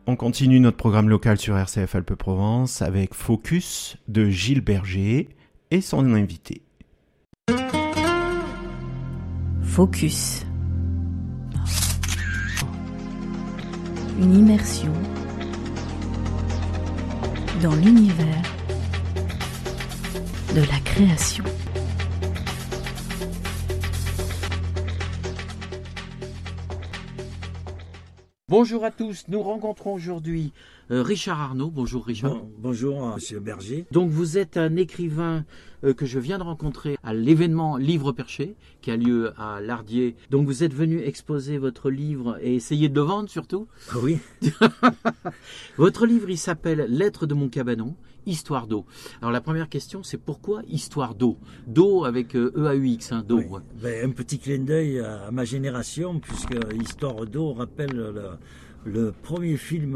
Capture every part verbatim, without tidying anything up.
On continue notre programme local sur R C F Alpes-Provence avec Focus de Gilles Berger et son invité. Focus. Une immersion dans l'univers de la création. Bonjour à tous, nous rencontrons aujourd'hui euh, Richard Arnaud. Bonjour Richard. Bon, bonjour Monsieur Berger. Donc vous êtes un écrivain euh, que je viens de rencontrer à l'événement Livre Perché qui a lieu à Lardier. Donc vous êtes venu exposer votre livre et essayer de le vendre surtout. Ah oui. Votre livre il s'appelle Lettres de mon cabanon, Histoire d'eau. Alors la première question c'est pourquoi Histoire d'eau? D'eau avec euh, E A U X, hein, d'eau. Oui. Ouais. Ben, un petit clin d'œil à ma génération puisque Histoire d'eau rappelle le, le premier film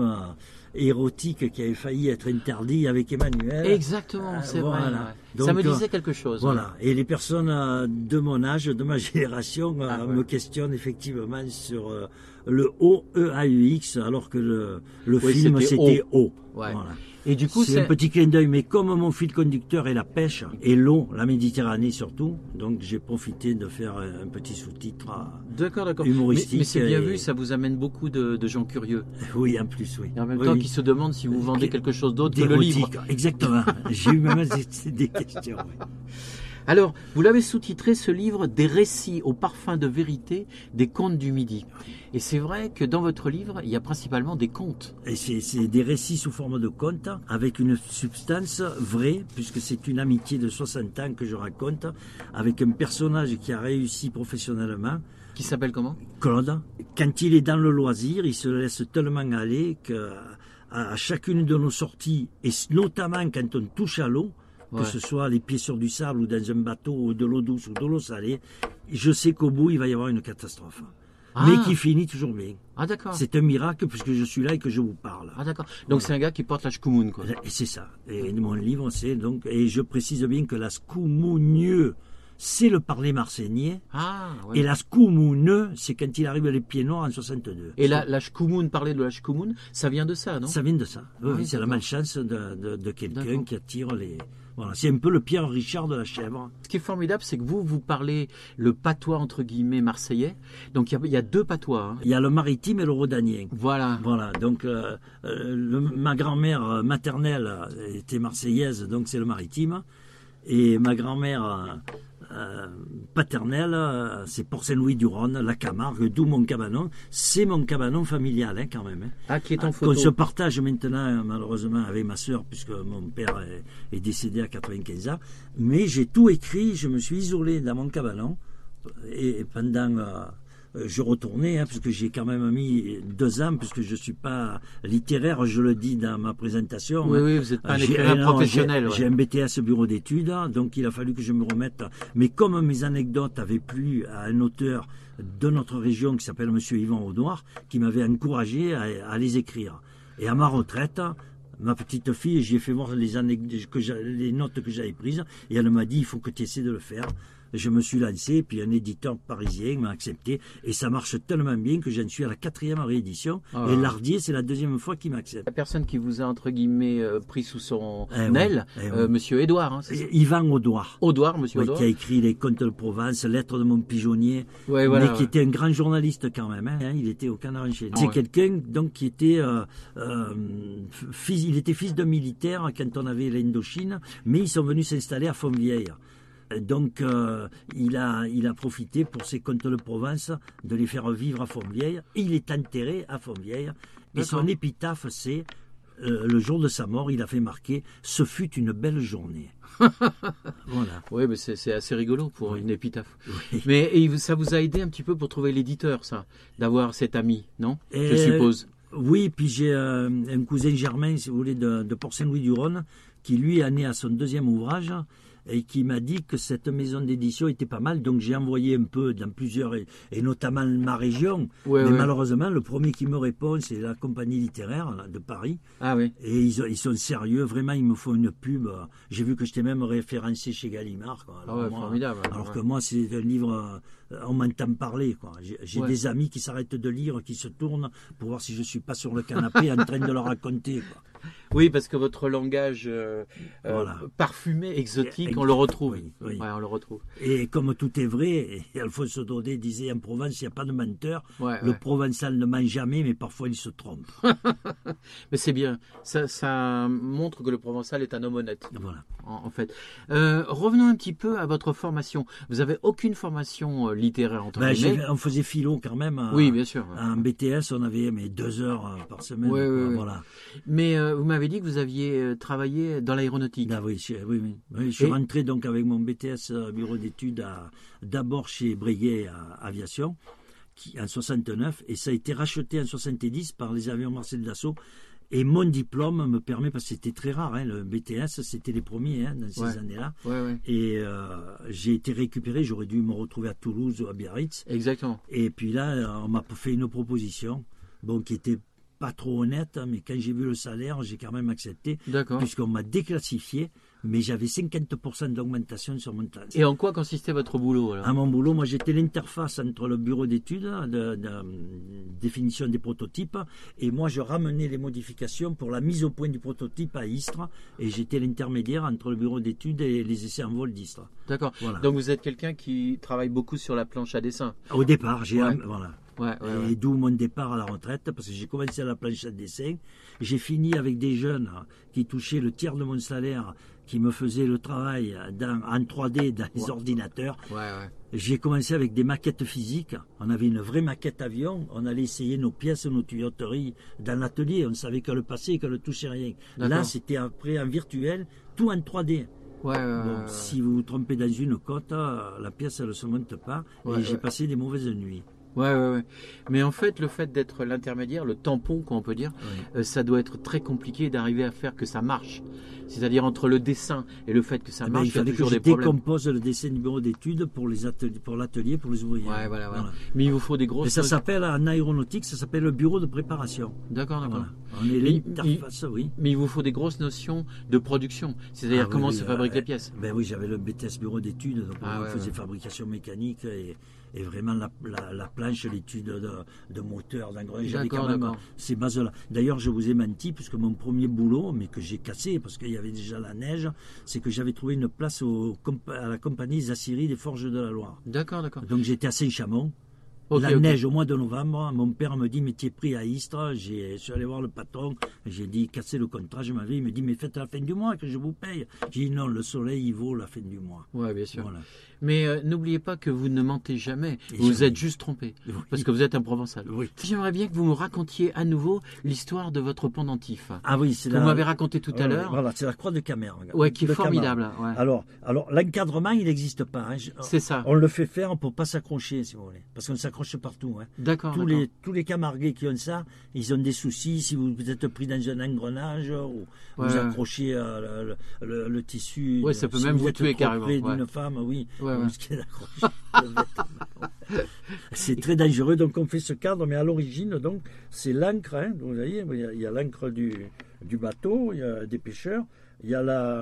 érotique qui avait failli être interdit avec Emmanuel. Exactement, c'est voilà. vrai. Ouais. Donc, ça me disait quelque chose. Voilà. Ouais. Et les personnes de mon âge, de ma génération, ah, me ouais. questionnent effectivement sur le O E A U X alors que le, le oui, film c'était O. Ouais. Voilà. Et du coup, c'est, c'est un petit clin d'œil, mais comme mon fil conducteur est la pêche et l'eau, la Méditerranée surtout, donc j'ai profité de faire un petit sous-titre d'accord, d'accord. humoristique. Mais, mais c'est bien et... vu, ça vous amène beaucoup de, de gens curieux. Oui, en plus, oui. Et en même oui, temps, oui. qui se demandent si vous vendez quelque chose d'autre que le livre. Exactement. J'ai eu même des, des questions. Oui. Alors, vous l'avez sous-titré ce livre, Des récits au parfum de vérité des contes du Midi. Et c'est vrai que dans votre livre, il y a principalement des contes. Et c'est, c'est des récits sous forme de contes, avec une substance vraie, puisque c'est une amitié de soixante ans que je raconte, avec un personnage qui a réussi professionnellement. Qui s'appelle comment? Claude. Quand il est dans le loisir, il se laisse tellement aller que à chacune de nos sorties, et notamment quand on touche à l'eau, que ouais. ce soit les pieds sur du sable ou dans un bateau ou de l'eau douce ou de l'eau salée, je sais qu'au bout, il va y avoir une catastrophe. Ah. Mais qui finit toujours bien. Ah d'accord. C'est un miracle puisque je suis là et que je vous parle. Ah d'accord. Donc voilà. C'est un gars qui porte la schkoumoun, quoi. Et c'est ça. Et mon livre, c'est donc... Et je précise bien que la schkoumounieux, c'est le parler marseillais. Ah, ouais. Et la schkoumoune, c'est quand il arrive les pieds noirs en soixante-deux. Et la, la schkoumoun, parler de la schkoumoun, ça vient de ça, non? Ça vient de ça. Oui, oui, c'est la malchance de, de, de quelqu'un d'accord. qui attire les... Voilà, c'est un peu le Pierre Richard de la chèvre. Ce qui est formidable, c'est que vous, vous parlez le patois, entre guillemets, marseillais. Donc, il y a, il y a deux patois. Hein. Il y a le maritime et le rhodanien. Voilà. Voilà. Donc, euh, le, ma grand-mère maternelle était marseillaise, donc c'est le maritime. Et ma grand-mère euh, paternelle, c'est Port-Saint-Louis-du-Rhône, la Camargue, d'où mon cabanon. C'est mon cabanon familial, hein, quand même. Hein. Ah, qui est en photo. Qu'on se partage maintenant, malheureusement, avec ma sœur, puisque mon père est, est décédé à quatre-vingt-quinze ans. Mais j'ai tout écrit, je me suis isolé dans mon cabanon. Et pendant... Euh, je retournais, hein, parce que j'ai quand même mis deux ans, puisque je ne suis pas littéraire, je le dis dans ma présentation. Oui, oui, vous n'êtes pas un écrivain professionnel. J'ai, ouais. j'ai un B T S bureau d'études, donc il a fallu que je me remette. Mais comme mes anecdotes avaient plu à un auteur de notre région qui s'appelle Monsieur Yvan Audouard, qui m'avait encouragé à, à les écrire. Et à ma retraite, ma petite fille, j'ai fait voir les, anecdotes que les notes que j'avais prises, et elle m'a dit, il faut que tu essaies de le faire. Je me suis lancé, puis un éditeur parisien m'a accepté, et ça marche tellement bien que j'en suis à la quatrième réédition, oh. Et Lardier, c'est la deuxième fois qu'il m'accepte. La personne qui vous a, entre guillemets, euh, pris sous son eh aile, oui, eh euh, oui. Monsieur Édouard. Hein, c'est Yvan Audouard. Audouard, Monsieur oui, Audouard. Qui a écrit Les Contes de Provence, Lettres de mon pigeonnier, ouais, voilà, mais qui ouais. était un grand journaliste quand même, hein, il était au Canard enchaîné. Oh, c'est ouais. quelqu'un donc qui était, euh, euh, fils, il était fils d'un militaire quand on avait l'Indochine, mais ils sont venus s'installer à Fontvieille. Donc, euh, il, a, il a profité pour ses contes de Provence de les faire vivre à Fontvieille. Il est enterré à Fontvieille. Et d'accord. Son épitaphe, c'est euh, le jour de sa mort, il a fait marquer « Ce fut une belle journée ». Voilà. Oui, mais c'est, c'est assez rigolo pour oui. une épitaphe. Oui. Mais et ça vous a aidé un petit peu pour trouver l'éditeur, ça, d'avoir cet ami, non? et Je suppose. Oui, puis j'ai euh, un cousin germain, si vous voulez, de, de Port-Saint-Louis-du-Rhône, qui lui est né à son deuxième ouvrage. et qui m'a dit que cette maison d'édition était pas mal. Donc j'ai envoyé un peu dans plusieurs, et, et notamment ma région. Ouais, mais ouais. malheureusement, le premier qui me répond, c'est la compagnie littéraire là, de Paris. Ah oui. Et ils, ils sont sérieux, vraiment, ils me font une pub. J'ai vu que j'étais même référencé chez Gallimard. Quoi. Alors, Ah ouais, moi, formidable. alors ouais. que moi, c'est un livre, euh, on m'entend parler. Quoi. J'ai, j'ai Ouais. des amis qui s'arrêtent de lire, qui se tournent pour voir si je suis pas sur le canapé en train de leur raconter. Quoi. Oui, parce que votre langage euh, euh, Voilà. parfumé, exotique, Et- on le retrouve. oui, oui. Ouais, on le retrouve. Et comme tout est vrai, et Alphonse Daudet disait en Provence, il n'y a pas de menteur. Ouais, Le ouais. Provençal ne ment jamais, mais parfois il se trompe. Mais c'est bien. Ça, ça montre que le Provençal est un homme honnête, Voilà. en, en fait. Euh, revenons un petit peu à votre formation. Vous avez aucune formation euh, littéraire entre Ben, guillemets. j'ai- on faisait philo quand même. à- Oui, bien sûr. En B T S, on avait mais deux heures euh, par semaine. Ouais, quoi, ouais, ouais. Voilà. Mais euh, vous m'avez dit que vous aviez euh, travaillé dans l'aéronautique. Ah oui, je, oui, oui. Oui, je suis Et- rentré donc avec mon B T S euh, bureau d'études à- d'abord chez Breguet à Aviation qui, en soixante-neuf et ça a été racheté en soixante-dix par les avions Marcel Dassault. Et mon diplôme me permet, parce que c'était très rare, hein, le B T S, c'était les premiers hein, dans ces Ouais. années-là. Ouais, ouais. Et euh, j'ai été récupéré, j'aurais dû me retrouver à Toulouse ou à Biarritz. Exactement. Et puis là, on m'a fait une proposition, bon, qui était pas trop honnête, hein, mais quand j'ai vu le salaire, j'ai quand même accepté, D'accord. puisqu'on m'a déclassifié, mais j'avais cinquante pour cent d'augmentation sur mon temps. Et en quoi consistait votre boulot alors À mon boulot, moi j'étais l'interface entre le bureau d'études, de, de, de définition des prototypes, et moi je ramenais les modifications pour la mise au point du prototype à Istres, et j'étais l'intermédiaire entre le bureau d'études et les essais en vol d'Istres. D'accord. Voilà. Donc vous êtes quelqu'un qui travaille beaucoup sur la planche à dessin. Au départ, j'ai Ouais. voilà. Ouais, ouais, Et ouais. d'où mon départ à la retraite, parce que j'ai commencé à la planche à dessin. J'ai fini avec des jeunes qui touchaient le tiers de mon salaire, qui me faisaient le travail dans, en trois D dans les Ouais. ordinateurs. Ouais, ouais. J'ai commencé avec des maquettes physiques. On avait une vraie maquette avion. On allait essayer nos pièces, nos tuyauteries dans l'atelier. On savait que le passé et que le touchait rien. Là, D'accord. c'était après en virtuel, tout en trois D. Ouais, ouais, ouais, Bon, ouais. si vous vous trompez dans une cote, la pièce elle ne se monte pas. Ouais, et j'ai ouais. passé des mauvaises nuits. Ouais, ouais, ouais. Mais en fait, le fait d'être l'intermédiaire, le tampon, qu'on peut dire, Oui. euh, ça doit être très compliqué d'arriver à faire que ça marche. C'est-à-dire entre le dessin et le fait que ça Eh ben, marche, il il y a fallait que toujours je des problèmes. décompose le dessin du bureau d'études pour les ateliers, pour l'atelier, pour les ouvriers. Ouais, voilà, voilà. Voilà. Mais il vous faut des Et grosses. ça s'appelle en aéronautique, ça s'appelle le bureau de préparation. D'accord, d'accord. Voilà. On est Mais- l'interface, oui. Mais il vous faut des grosses notions de production. C'est-à-dire Ah oui, comment oui, se euh, fabriquent euh, les pièces. Ben oui, j'avais le B T S bureau d'études, donc Ah on ouais, faisait ouais. fabrication mécanique et, et vraiment la, la, la planche, l'étude de, de moteur, d'engrenage. J'avais D'accord, quand même d'accord. ces bases-là. D'ailleurs, je vous ai menti, puisque mon premier boulot, mais que j'ai cassé parce qu'il y avait déjà la neige, c'est que j'avais trouvé une place au, à la compagnie Zassiri des Forges de la Loire. D'accord, d'accord. Donc j'étais à Saint-Chamond. Ok, la ok. neige au mois de novembre, mon père me dit mais tu es pris à Istres. J'ai- Je suis allé voir le patron, j'ai dit casser le contrat, je m'avais, il me dit mais faites la fin du mois que je vous paye. J'ai dit non, le soleil il vaut la fin du mois. Ouais, bien sûr. Voilà. Mais euh, n'oubliez pas que vous ne mentez jamais. Et Vous vous jamais. êtes juste trompé. Oui. Parce que vous êtes un Provençal. Oui. J'aimerais bien que vous me racontiez à nouveau l'histoire de votre pendentif. Ah oui, c'est Que la... vous m'avez raconté tout à Ouais, l'heure. Voilà, c'est la croix de Camargue. Ouais, qui est De Camargue. formidable. Ouais. Alors, alors l'encadrement il n'existe pas. hein. Je- C'est ça. On le fait faire pour pas s'accrocher si vous voulez, parce qu'on s'accroche partout. hein. D'accord. Tous d'accord. les, tous les Camarguais qui ont ça, ils ont des soucis. Si vous êtes pris dans un engrenage ou Ouais, vous ouais. accrochez euh, le, le- le- le tissu. Ouais, ça peut si même vous êtes tuer trop carrément, près ouais. d'une femme, oui. Ouais, vous ouais. risquez d'accrocher le vêtement. C'est très dangereux, donc on fait ce cadre, mais à l'origine, donc c'est l'encre. Hein, vous voyez, il y a, il y a l'encre du, du bateau, il y a des pêcheurs, il y a la,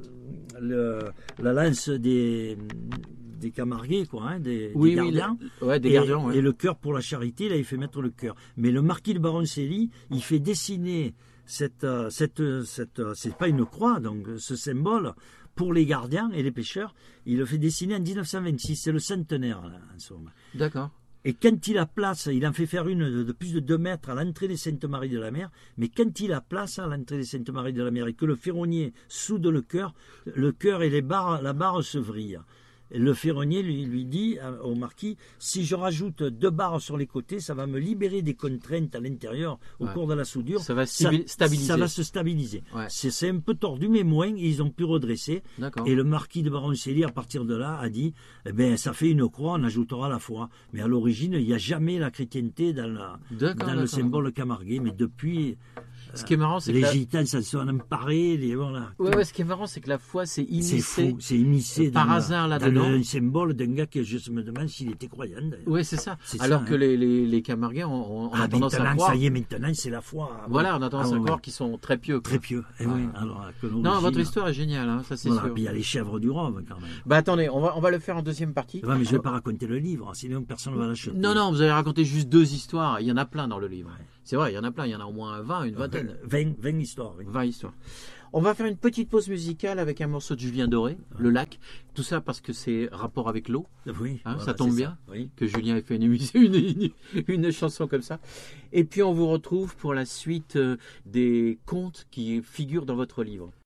le- la lance des, des Camarguais, quoi, hein, des, Oui, des oui. gardiens. la- Ouais, des Et, gardiens. ouais. et le cœur pour la charité, là, il fait mettre le cœur. Mais le marquis de Baroncelli, il fait dessiner cette, euh, cette, cette, euh, c'est pas une croix, donc ce symbole pour les gardiens et les pêcheurs, il le fait dessiner en dix-neuf cent vingt-six. C'est le centenaire, là, en somme. D'accord. Et quand il a place, il en fait faire une de, de plus de deux mètres à l'entrée des Saintes-Maries de la Mer, mais quand il a place à l'entrée des Saintes-Maries de la Mer et que le ferronnier soude le cœur, le cœur et les barres, la barre se vrillent. le ferronnier lui, lui dit au marquis, si je rajoute deux barres sur les côtés, ça va me libérer des contraintes à l'intérieur au ouais. cours de la soudure. Ça va ça, stabiliser. Ça va se stabiliser. Ouais. C'est un peu tordu, mais moins, ils ont pu redresser. D'accord. Et le marquis de Baroncelli, à partir de là, a dit, eh ben, ça fait une croix, on ajoutera la foi. Mais à l'origine, il n'y a jamais la chrétienté dans, la, dans le symbole camarguais, mais depuis... Ce qui est marrant, c'est les que la... gitans, ça se sont emparés. Les, voilà, ouais, ouais, ce qui est marrant, c'est que la foi, c'est immiscé. C'est fou, c'est immiscé par dans hasard la, là-dedans. Dans le symbole d'un gars que je me demande s'il était croyant. Oui, c'est ça. ça, Alors que hein. les, les, les Camarguais, on, on ah, a tendance à croire. Ça y est, maintenant, c'est la foi. Voilà, on a tendance ah, à ouais. croire qu'ils sont très pieux. Quoi. Très pieux. Eh ouais. oui. Alors, non, votre histoire est géniale, hein, ça c'est voilà, sûr. Puis il y a les chèvres du Rhum quand même. Bah attendez, on va, on va le faire en deuxième partie. Ouais, mais je ne vais pas raconter le livre, sinon personne ne va l'acheter. Non, non, vous allez raconter juste deux histoires. Il y en a plein dans le livre. Ouais. C'est vrai, il y en a plein. Il y en a au moins vingt, une vingtaine. vingt, vingt histoires. Oui. vingt histoires. On va faire une petite pause musicale avec un morceau de Julien Doré, ouais. Le lac. Tout ça parce que c'est rapport avec l'eau. Oui. Hein, voilà, ça tombe bien ça. Oui. que Julien ait fait une, une, une, une chanson comme ça. Et puis on vous retrouve pour la suite des contes qui figurent dans votre livre.